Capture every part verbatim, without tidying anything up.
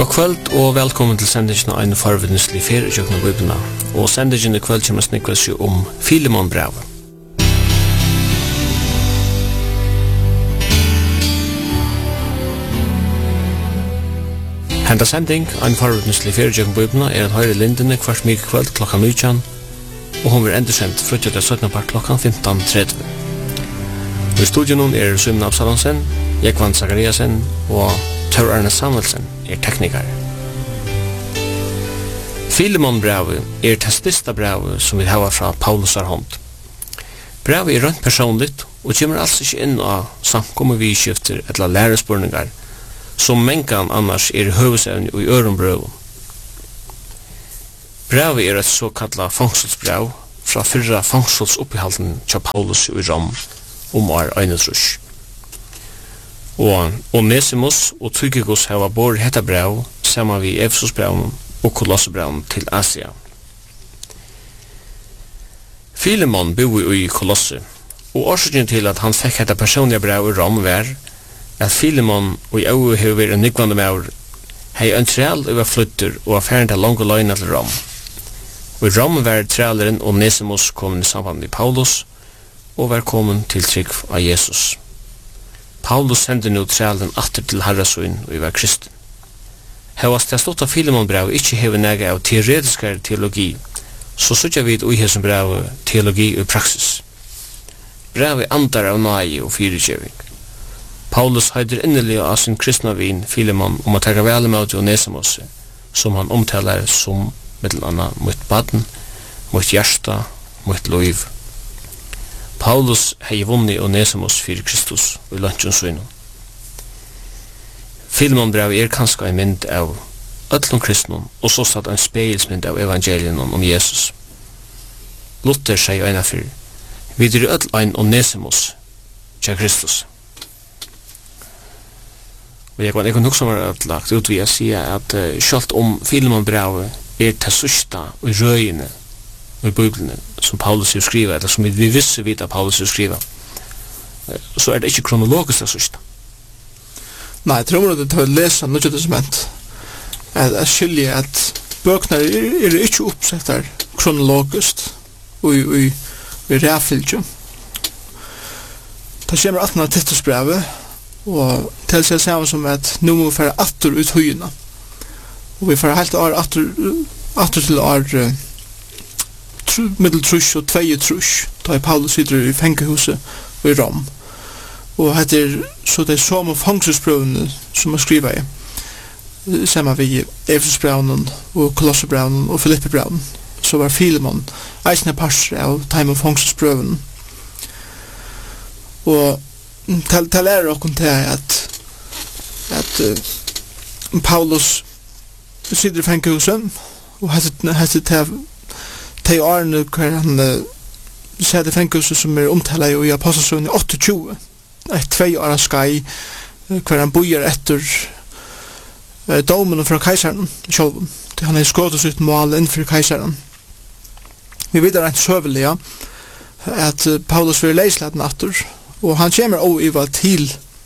God kvöld og velkommen til sendingen av en forvidenslig ferie i kjøkken av Bibelna. Og sendingen i kveld kommer snikket seg om Filemon-brevet. Henda sending, en forvidenslig ferie i kjøkken av Bibelna, er en høyre lindene hvert mye kveld klokka nitton, og hun vil enda sendt fruttet av syttende part klokka fimton tretti. I studion nun er Symna Absalonsen, Jekvan Zachariasen og Tor Arne Samuelsen er teknikar. Filemon-brevet er det største brevet som vi har fra Paulus har hånd. Brevet er rent personligt og kommer altså ikke inn av samkommet vidskifter eller lærespurningar som mengan annars er høvesevne i ørenbrøven. Brevet er et såkallat fangselsbrev fra fyrra fangselsoppbehalden til Paulus i Rom om år einetrush. Og Onesimus og Tychicus hava bor hetta brev saman vi Efesusbrevn og Kolossebrevn til Asia. Filemon bor i Kolosse, og årsaken til at han fikk hetta personliga brev i Rom var at Filemon og i au hever en nykvande maur hei en trell over flytter og affæren til lange løgna til Rom. Og i Rom var trelleren Onesimus kommet i samband med Paulus og var kommet til trygg av Jesus. Paulus sendte nu trellen atter til Herresøyn og i var kristen. Hevast det stått av Filemon-brev ikke hever nega av teoretiskare teologi, så sutja vi ui hesson brev teologi og praksis. Brevet andar av nai og fyrirkjeving. Paulus heider innelig av sin kristna vin Filemon om å taka vel med Onesimus, som han omtalar som mittel anna mot baden, mot hjärsta, mot loiv. Paulus hei vunni Onesimus fyrir Kristus og i lunchen søynum. Filemon-brevet er kanska en mynd av öllum kristnum og så satt en speilsmynd av evangelien om Jesus. Luther sier eina fyrir, vi er öll ein Onesimus til Kristus. Og jeg kan hugsa meg at lagt ut vi a sia at uh, sjalt om Filemon-brevet er til sørsta og i røyene i Bibelen som Paulus har skriva, eller som vi visste vidt at Paulus har skriva, så er det ikke kronologisk det sørste. Nei, jeg tror det er å lese Nye Testament, at jeg skiljer at bøkene er, er ikke oppsettet kronologisk og i, i, i ræfylgje. Det kommer attende Titusbrevet, og til seg sammen som at nå må vi fære atter ut høyene, og vi fære helt år atter, atter til år middeltrush og tvei trush da Paulus sitter i fengehuset i Rom. Og det er så det er som av fangselsbrevene som er skrivet i sammen vi Efesusbrevnen og Kolossebrevnen og Filippebrevnen. Så var Filemon eisne parser av time av fangselsbrevene. Og til, til lærer dere til at at uh, Paulus sitter i fengehuset og heter til de årene hver han uh, sier det fengelset som er omtalt i Apostelsøen i tjueåtte, et tvei åra skai, uh, hver han bojer etter uh, domen fra keiseren sjølven, til han er skått ut mål innenfor keiseren. Vi videre rent søvelige at uh, Paulus vil leislaten atter, og han kommer også iva til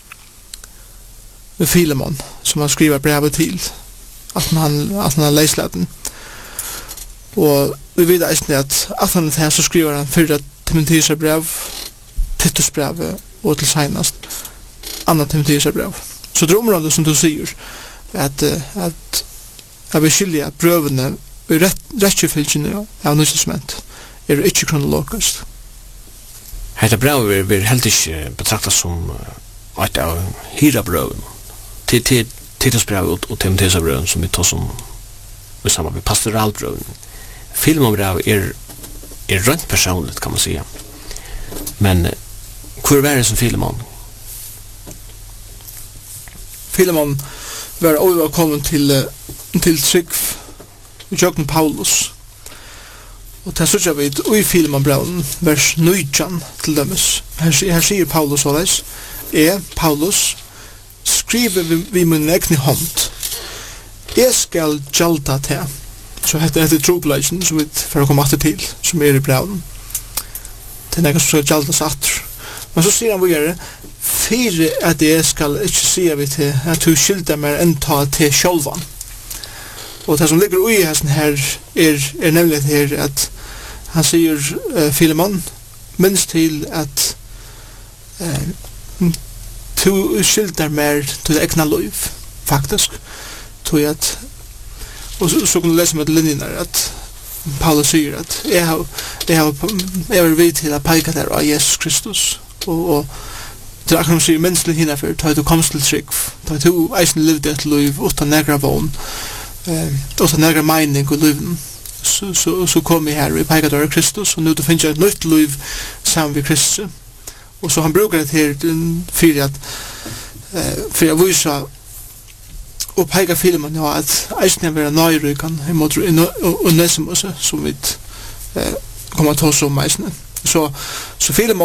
Filemon, som han skriver brevet til, at han, at han har leislaten. Og vi vet eisne at at han til så skriver han fyrra Timotheus brev, Titus brev og til seinast anna Timotheus brev. Så det er området som du sier at, at jeg vil skilje at brøvene i rettjefylgjene av Nye Testament er ikke kronologisk. Hetta brev blir helt ikke betraktet som et av hyra brøven til Titus brev og Timotheus brev som vi tar som i samband med pastoralbrøven. Filemon-brev er, er rent personligt, kan man säga. Men hvor var det som Filemon? Filemon var overkommen til, til trygg i Jøkken Paulus. Og til så vi i Filemon-breven, vers nitton til dømes. Her, her sier Paulus såleis, er Paulus skriver vi, vi min egen hånd. Jeg skal gjalda til. Så heter det trobeleisen som vi får komme atter til, som er i breven. Det er nekka som skal gjaldas atter. Men så sier han videre, fyrir at jeg skal ikke si vi til at du skylder meg enn ta til sjølvan. Og det som ligger ui hesten her er, er nemlig her at han sier uh, Filemon, minst til at uh, to skilder mer til egna liv, faktisk. Tog at, og så, så kan du lese med linjen her at Paulus sier at jeg har, jeg har, jeg har vidt til å peika der av Jesus Kristus, og, og det er akkurat som sier minst til henne for, ta du komst til trygg, ta du eisen livde et liv utan negra vogn, uh, utan negra mening og liven, så, så, så kom jeg her og peika der av Kristus, og nå du finner et nytt liv sammen med Kristus. Og så han brukar det her for at, uh, for å vise og peika filmen ja, at eisen er vera nøyrykan imot Onesimus som vi uh, kommer til oss om eisen. Så, så filmen